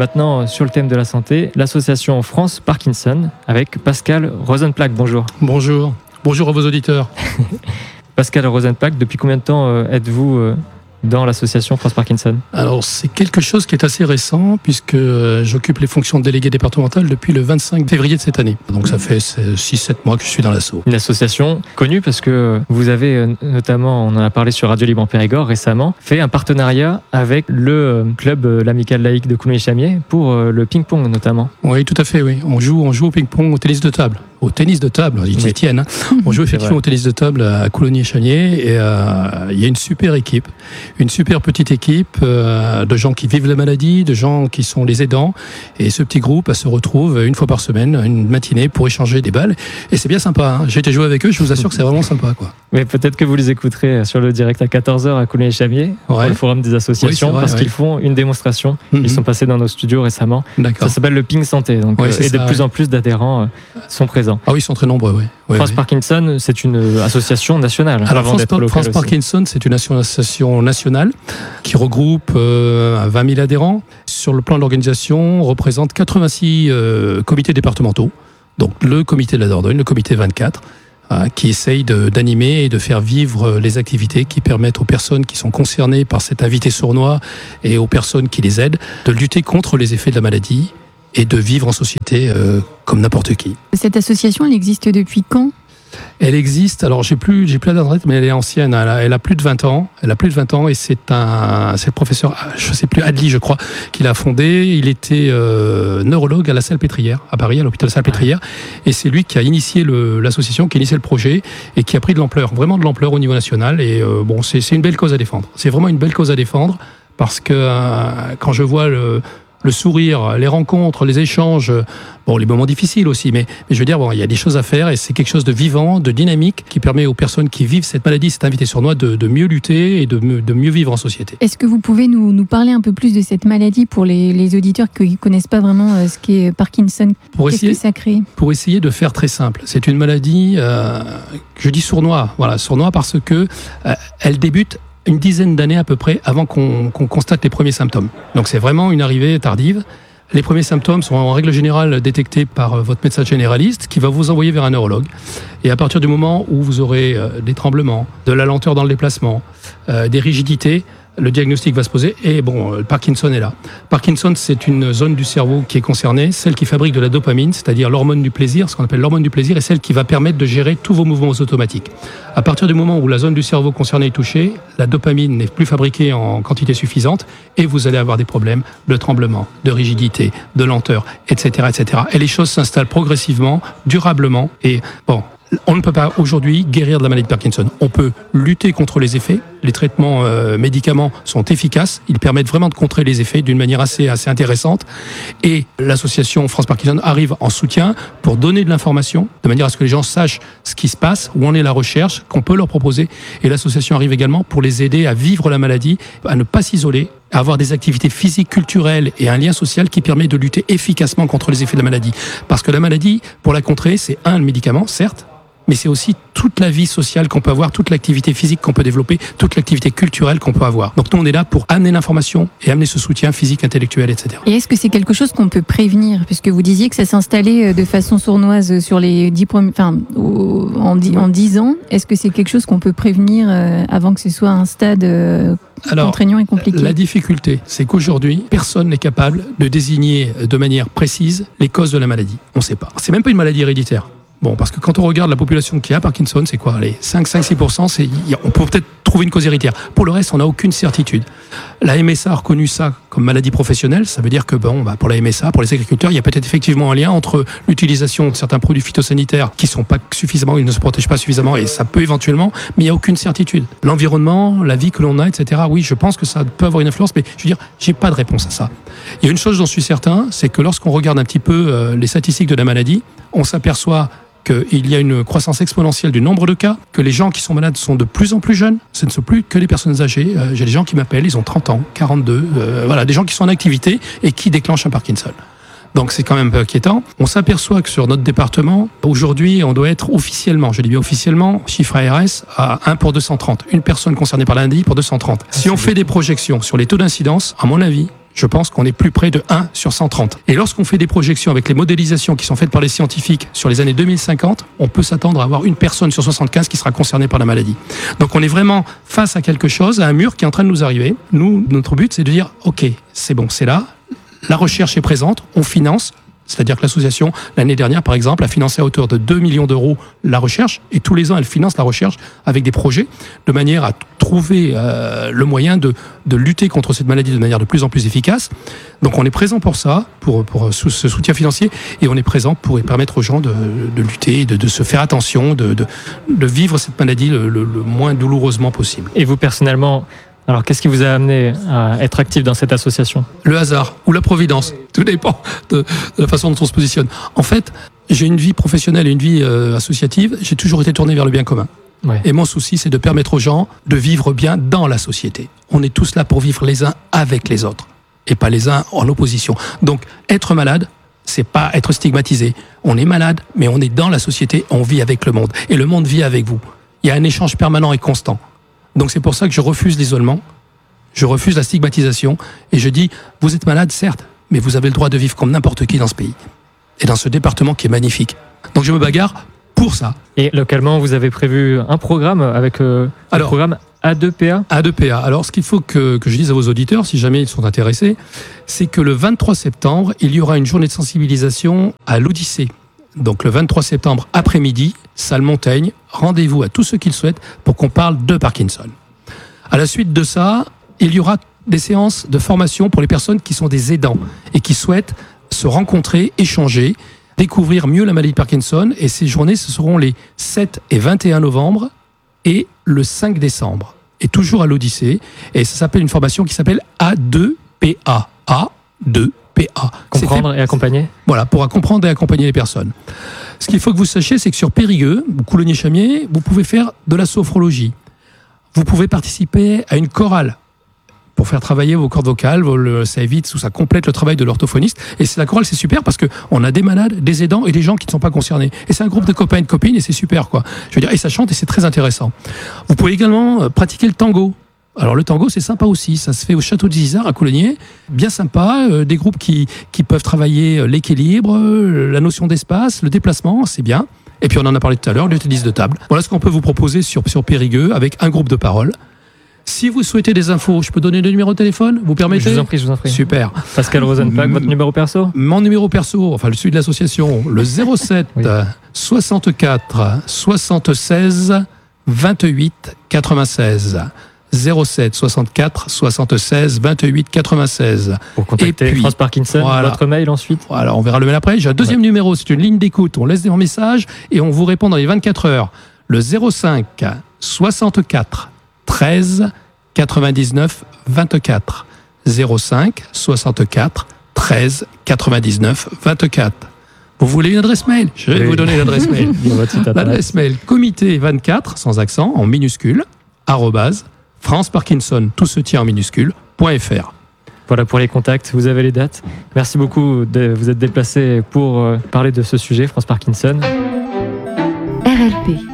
maintenant sur le thème de la santé, l'association France Parkinson avec Pascal Rosenplack. Bonjour. Bonjour. Bonjour à vos auditeurs. Pascal Rosenplack, depuis combien de temps êtes-vous dans l'association France Parkinson? Alors, c'est quelque chose qui est assez récent puisque j'occupe les fonctions de délégué départemental depuis le 25 février de cette année. Donc, ça fait 6-7 mois que je suis dans l'asso. Une association connue parce que vous avez notamment, on en a parlé sur Radio Libre en Périgord récemment, fait un partenariat avec le club l'Amicale laïque de Coulommiers-Chamiers pour le ping-pong notamment. Oui, tout à fait, oui. On joue au ping-pong, au tennis de table. Au tennis de table, ils y tiennent. On joue effectivement au tennis de table à Coulommiers-Chamiers et il y a une super équipe, une super petite équipe de gens qui vivent la maladie, de gens qui sont les aidants. Et ce petit groupe se retrouve une fois par semaine, une matinée pour échanger des balles. Et c'est bien sympa. Hein. J'ai été jouer avec eux, je vous assure que c'est vraiment sympa, quoi. Mais peut-être que vous les écouterez sur le direct à 14h à Coulommiers-Chamiers, pour le forum des associations, parce qu'ils font une démonstration. Ils sont passés dans nos studios récemment. D'accord. Ça s'appelle le Ping Santé. Donc, et de plus en plus d'adhérents sont présents. Ah oui, ils sont très nombreux, oui. France Parkinson, c'est une association nationale. Alors France Parkinson, c'est une association nationale qui regroupe 20 000 adhérents. Sur le plan de l'organisation, on représente 86 comités départementaux. Donc le comité de la Dordogne, le comité 24, qui essaye d'animer et de faire vivre les activités qui permettent aux personnes qui sont concernées par cet invité sournois et aux personnes qui les aident de lutter contre les effets de la maladie et de vivre en société comme n'importe qui. Cette association, elle existe depuis quand ? Elle existe, alors j'ai plus la date, mais elle est ancienne, elle a plus de 20 ans. Elle a plus de 20 ans et c'est le professeur, je sais plus, Adli, je crois, qui l'a fondée. Il était neurologue à la Salpêtrière, à Paris, à l'hôpital Salpêtrière. Et c'est lui qui a initié l'association, qui a initié le projet et qui a pris de l'ampleur, vraiment de l'ampleur au niveau national. Et c'est une belle cause à défendre. C'est vraiment une belle cause à défendre parce que quand je vois le sourire, les rencontres, les échanges, les moments difficiles aussi, mais je veux dire, il y a des choses à faire et c'est quelque chose de vivant, de dynamique, qui permet aux personnes qui vivent cette maladie, cet invité sournois, de mieux lutter et de mieux vivre en société. Est-ce que vous pouvez nous parler un peu plus de cette maladie pour les auditeurs qui ne connaissent pas vraiment ce qu'est Parkinson? Qu'est-ce que ça crée? Pour essayer de faire très simple, c'est une maladie, je dis sournois, sournois parce que elle débute une dizaine d'années à peu près avant qu'on constate les premiers symptômes. Donc c'est vraiment une arrivée tardive. Les premiers symptômes sont en règle générale détectés par votre médecin généraliste qui va vous envoyer vers un neurologue. Et à partir du moment où vous aurez des tremblements, de la lenteur dans le déplacement, des rigidités, le diagnostic va se poser et Parkinson est là. Parkinson, c'est une zone du cerveau qui est concernée, celle qui fabrique de la dopamine, c'est-à-dire l'hormone du plaisir, ce qu'on appelle l'hormone du plaisir, et celle qui va permettre de gérer tous vos mouvements automatiques. À partir du moment où la zone du cerveau concernée est touchée, la dopamine n'est plus fabriquée en quantité suffisante et vous allez avoir des problèmes de tremblement, de rigidité, de lenteur, etc., etc. Et les choses s'installent progressivement, durablement et on ne peut pas aujourd'hui guérir de la maladie de Parkinson. On peut lutter contre les effets. Les traitements médicaments sont efficaces. Ils permettent vraiment de contrer les effets d'une manière assez intéressante. Et l'association France Parkinson arrive en soutien pour donner de l'information, de manière à ce que les gens sachent ce qui se passe, où en est la recherche, qu'on peut leur proposer. Et l'association arrive également pour les aider à vivre la maladie, à ne pas s'isoler, à avoir des activités physiques, culturelles et un lien social qui permet de lutter efficacement contre les effets de la maladie. Parce que la maladie, pour la contrer, c'est le médicament, certes, mais c'est aussi toute la vie sociale qu'on peut avoir, toute l'activité physique qu'on peut développer, toute l'activité culturelle qu'on peut avoir. Donc nous, on est là pour amener l'information et amener ce soutien physique, intellectuel, etc. Et est-ce que c'est quelque chose qu'on peut prévenir? Puisque vous disiez que ça s'installait de façon sournoise sur les 10 premiers, en 10 ans. Est-ce que c'est quelque chose qu'on peut prévenir avant que ce soit un stade contraignant et compliqué? La difficulté, c'est qu'aujourd'hui, personne n'est capable de désigner de manière précise les causes de la maladie. On ne sait pas. C'est même pas une maladie héréditaire. Parce que quand on regarde la population qui a Parkinson, c'est quoi? Allez, 5-6%, on peut peut-être trouver une cause héritière. Pour le reste, on n'a aucune certitude. La MSA a reconnu ça comme maladie professionnelle. Ça veut dire que pour la MSA, pour les agriculteurs, il y a peut-être effectivement un lien entre l'utilisation de certains produits phytosanitaires qui sont pas suffisamment, ils ne se protègent pas suffisamment, et ça peut éventuellement, mais il n'y a aucune certitude. L'environnement, la vie que l'on a, etc. Oui, je pense que ça peut avoir une influence, mais je veux dire, j'ai pas de réponse à ça. Il y a une chose dont je suis certain, c'est que lorsqu'on regarde un petit peu les statistiques de la maladie, on s'aperçoit qu'il y a une croissance exponentielle du nombre de cas, que les gens qui sont malades sont de plus en plus jeunes, ce ne sont plus que les personnes âgées. J'ai des gens qui m'appellent, ils ont 30 ans, 42, des gens qui sont en activité et qui déclenchent un Parkinson. Donc c'est quand même un peu inquiétant. On s'aperçoit que sur notre département, aujourd'hui, on doit être officiellement, je dis bien officiellement, chiffre ARS, à 1 pour 230. Une personne concernée par la maladie pour 230. Si on fait des projections sur les taux d'incidence, à mon avis, Je pense qu'on est plus près de 1 sur 130. Et lorsqu'on fait des projections avec les modélisations qui sont faites par les scientifiques sur les années 2050, on peut s'attendre à avoir une personne sur 75 qui sera concernée par la maladie. Donc on est vraiment face à quelque chose, à un mur qui est en train de nous arriver. Nous, notre but, c'est de dire, OK, c'est bon, c'est là, la recherche est présente, on finance. C'est-à-dire que l'association, l'année dernière, par exemple, a financé à hauteur de 2 millions d'euros la recherche. Et tous les ans, elle finance la recherche avec des projets de manière à trouver le moyen de lutter contre cette maladie de manière de plus en plus efficace. Donc on est présent pour ça, pour ce soutien financier. Et on est présent pour permettre aux gens de lutter, de se faire attention, de vivre cette maladie le moins douloureusement possible. Et vous, personnellement, alors qu'est-ce qui vous a amené à être actif dans cette association ? Le hasard ou la providence, tout dépend de la façon dont on se positionne. En fait, j'ai une vie professionnelle et une vie associative, j'ai toujours été tourné vers le bien commun. Ouais. Et mon souci, c'est de permettre aux gens de vivre bien dans la société. On est tous là pour vivre les uns avec les autres, et pas les uns en opposition. Donc, être malade, c'est pas être stigmatisé. On est malade, mais on est dans la société, on vit avec le monde. Et le monde vit avec vous. Il y a un échange permanent et constant. Donc c'est pour ça que je refuse l'isolement, je refuse la stigmatisation, et je dis, vous êtes malade, certes, mais vous avez le droit de vivre comme n'importe qui dans ce pays, et dans ce département qui est magnifique. Donc je me bagarre pour ça. Et localement, vous avez prévu un programme avec le programme A2PA ? A2PA. Alors ce qu'il faut que je dise à vos auditeurs, si jamais ils sont intéressés, c'est que le 23 septembre, il y aura une journée de sensibilisation à l'Odyssée. Donc le 23 septembre après-midi, salle Montaigne, rendez-vous à tous ceux qui le souhaitent pour qu'on parle de Parkinson. À la suite de ça, il y aura des séances de formation pour les personnes qui sont des aidants et qui souhaitent se rencontrer, échanger, découvrir mieux la maladie de Parkinson. Et ces journées, ce seront les 7 et 21 novembre et le 5 décembre. Et toujours à l'Odyssée. Et ça s'appelle une formation qui s'appelle A2PA. A2PA. Comprendre et accompagner. Voilà, pour comprendre et accompagner les personnes. Ce qu'il faut que vous sachiez, c'est que sur Périgueux, ou Coulommiers-Chamiers, vous pouvez faire de la sophrologie. Vous pouvez participer à une chorale pour faire travailler vos cordes vocales, ça évite ou ça complète le travail de l'orthophoniste. Et la chorale, c'est super parce qu'on a des malades, des aidants et des gens qui ne sont pas concernés. Et c'est un groupe de copains et de copines et c'est super, quoi. Je veux dire, et ça chante et c'est très intéressant. Vous pouvez également pratiquer le tango. Alors le tango, c'est sympa aussi, ça se fait au château de Zizard à Coulommiers, bien sympa, des groupes qui peuvent travailler l'équilibre, la notion d'espace, le déplacement, c'est bien. Et puis on en a parlé tout à l'heure, le tennis de table. Voilà ce qu'on peut vous proposer sur Périgueux avec un groupe de parole. Si vous souhaitez des infos, je peux donner le numéro de téléphone, vous permettez ? Je vous en prie. Super. Pascal Rosenbach, votre numéro perso ? Mon numéro perso, enfin celui de l'association, le 07 oui. 64 76 28 96. 07 64 76 28 96. Pour contacter et puis, France Parkinson, voilà. Votre mail ensuite. Voilà, on verra le mail après. J'ai un deuxième numéro, c'est une ligne d'écoute. On laisse des messages et on vous répond dans les 24 heures. Le 05 64 13 99 24. 05 64 13 99 24. Vous voulez une adresse mail ? Je vais vous donner l'adresse mail. L'adresse mail comité24 sans accent en minuscule @France Parkinson, tout se tient en minuscule.fr. Voilà pour les contacts, vous avez les dates. Merci beaucoup de vous être déplacé pour parler de ce sujet, France Parkinson. RLP.